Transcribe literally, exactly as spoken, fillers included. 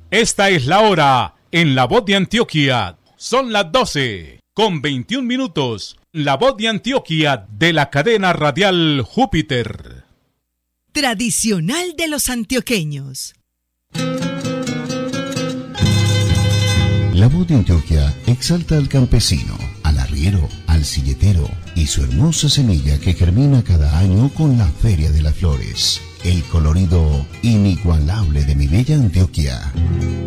Esta es la hora en La Voz de Antioquia. Son las doce con veintiún minutos. La Voz de Antioquia de la cadena radial Júpiter. Tradicional de los antioqueños. La Voz de Antioquia exalta al campesino, al arriero, al silletero y su hermosa semilla que germina cada año con la Feria de las Flores. El colorido inigualable de mi bella Antioquia.